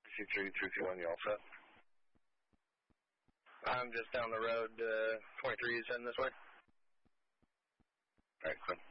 C3, 321, you all set? I'm just down the road, 23 is heading this way. Alright, Quinn.